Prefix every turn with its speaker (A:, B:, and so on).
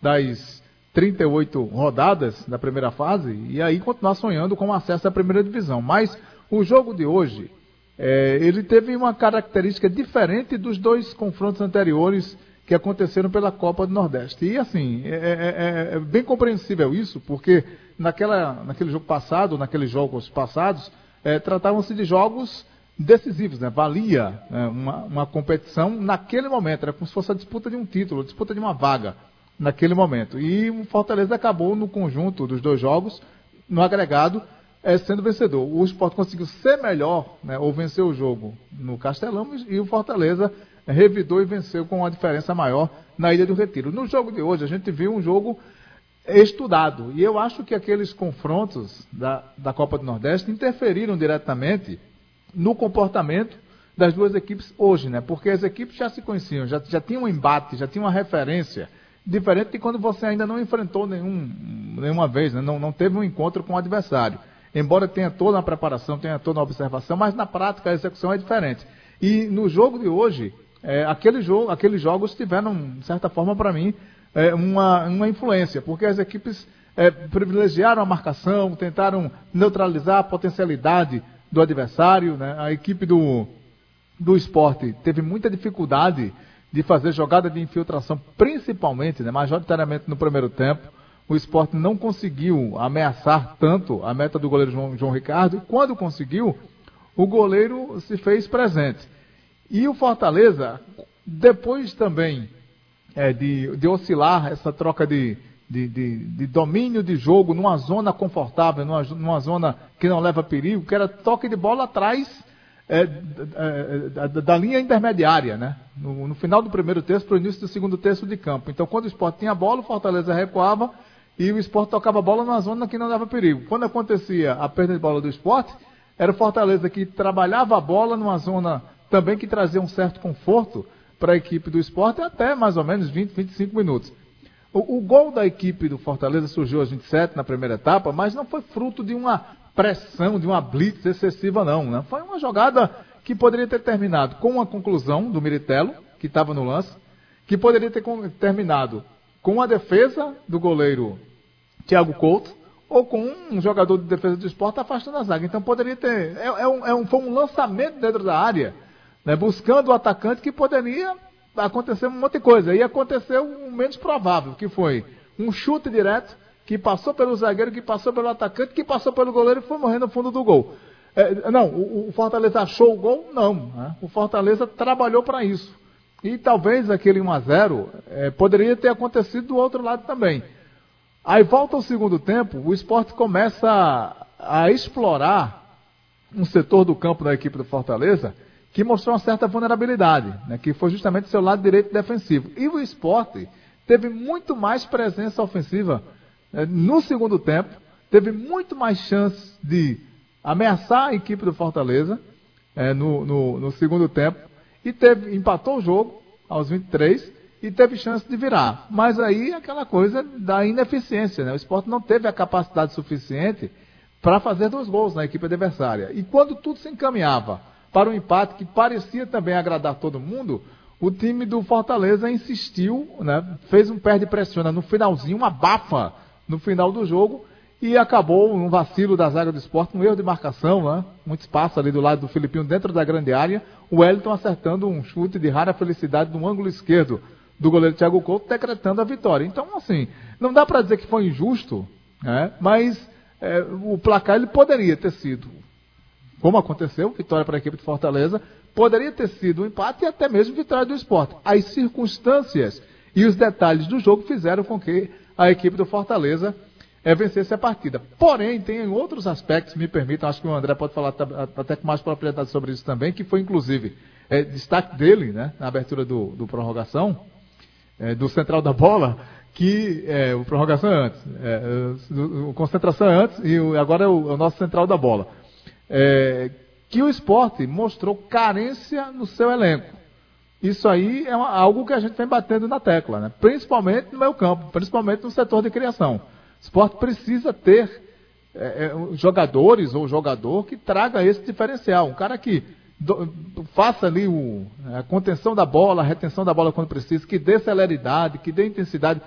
A: das 38 rodadas da primeira fase e aí continuar sonhando com o acesso à primeira divisão. Mas o jogo de hoje, ele teve uma característica diferente dos dois confrontos anteriores que aconteceram pela Copa do Nordeste. E assim, é bem compreensível isso, porque naquele jogo passado, naqueles jogos passados, tratavam-se de jogos decisivos, né? Valia uma competição naquele momento, era como se fosse a disputa de um título, a disputa de uma vaga naquele momento. E o Fortaleza acabou no conjunto dos dois jogos, no agregado, sendo vencedor. O Sport conseguiu ser melhor, né, ou vencer o jogo no Castelão, e o Fortaleza revidou e venceu com uma diferença maior na Ilha do Retiro. No jogo de hoje, a gente viu um jogo estudado, e eu acho que aqueles confrontos da Copa do Nordeste interferiram diretamente no comportamento das duas equipes hoje, né? Porque as equipes já se conheciam, já tinham um embate, já tinham uma referência, diferente de quando você ainda não enfrentou nenhuma vez, né? Não teve um encontro com o adversário. Embora tenha toda a preparação, tenha toda a observação, mas na prática a execução é diferente. E no jogo de hoje, aqueles jogos tiveram, de certa forma, para mim, uma influência, porque as equipes privilegiaram a marcação, tentaram neutralizar a potencialidade do adversário, né? A equipe do Sport teve muita dificuldade de fazer jogada de infiltração, principalmente, né, majoritariamente no primeiro tempo. O Sport não conseguiu ameaçar tanto a meta do goleiro João Ricardo, e quando conseguiu, o goleiro se fez presente. E o Fortaleza, depois também de oscilar essa troca de domínio de jogo numa zona confortável, numa zona que não leva perigo, que era toque de bola atrás da linha intermediária, né? No final do primeiro terço para o início do segundo terço de campo. Então, quando o Sport tinha a bola, o Fortaleza recuava e o Sport tocava a bola numa zona que não dava perigo. Quando acontecia a perda de bola do Sport, era o Fortaleza que trabalhava a bola numa zona também que trazia um certo conforto para a equipe do Sport até mais ou menos 20, 25 minutos. O gol da equipe do Fortaleza surgiu aos 27 na primeira etapa, mas não foi fruto de uma pressão, de uma blitz excessiva não, né? Foi uma jogada que poderia ter terminado com uma conclusão do Miritello, que estava no lance, que poderia ter terminado com a defesa do goleiro Thiago Couto, ou com um jogador de defesa do Sport afastando a zaga. Então poderia ter... foi um lançamento dentro da área, né, buscando o atacante, que poderia acontecer um monte de coisa. E aconteceu o menos provável, que foi um chute direto, que passou pelo zagueiro, que passou pelo atacante, que passou pelo goleiro e foi morrer no fundo do gol. O Fortaleza achou o gol? Não. Né? O Fortaleza trabalhou para isso. E talvez aquele 1-0 poderia ter acontecido do outro lado também. Aí volta ao segundo tempo, o Sport começa a explorar um setor do campo da equipe do Fortaleza que mostrou uma certa vulnerabilidade, né, que foi justamente o seu lado direito defensivo. E o Sport teve muito mais presença ofensiva no segundo tempo, teve muito mais chance de ameaçar a equipe do Fortaleza no segundo tempo, e empatou o jogo aos 23 e teve chance de virar. Mas aí aquela coisa da ineficiência, né? O Sport não teve a capacidade suficiente para fazer 2 gols na equipe adversária. E quando tudo se encaminhava para um empate que parecia também agradar todo mundo, o time do Fortaleza insistiu, né? Fez um perde-pressiona no finalzinho, uma abafa no final do jogo, e acabou um vacilo da zaga do Sport, um erro de marcação, né? Muito espaço ali do lado do Filipinho dentro da grande área, o Wellington acertando um chute de rara felicidade no ângulo esquerdo do goleiro Thiago Couto, decretando a vitória. Então, assim, não dá para dizer que foi injusto, né? Mas o placar ele poderia ter sido, como aconteceu, vitória para a equipe de Fortaleza, poderia ter sido um empate e até mesmo vitória do Sport. As circunstâncias e os detalhes do jogo fizeram com que a equipe do Fortaleza vencesse a partida. Porém, tem outros aspectos, me permitam, acho que o André pode falar até com mais propriedade sobre isso também, que foi inclusive destaque dele, né, na abertura do prorrogação, do central da bola, que o prorrogação é antes, o concentração é antes e agora é o nosso central da bola. Que o Sport mostrou carência no seu elenco. Isso aí é algo que a gente vem batendo na tecla, né? Principalmente no meio campo, principalmente no setor de criação. O Sport precisa ter jogadores ou jogador que traga esse diferencial. Um cara que faça ali a contenção da bola, a retenção da bola quando precisa, que dê celeridade, que dê intensidade.